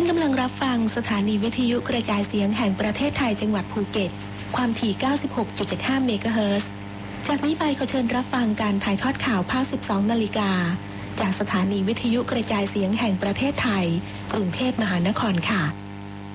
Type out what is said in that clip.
านกำลังรับฟังสถานีวิทยุกระจายเสียงแห่งประเทศไทยจังหวัดภูเก็ตความถี่ 96.75 เมกะเฮิรตซ์จากนี้ไปขอเชิญรับฟังการถ่ายทอดข่าวภาค 12 นาฬิกาจากสถานีวิทยุกระจายเสียงแห่งประเทศไทยกรุงเทพมหานครค่ะ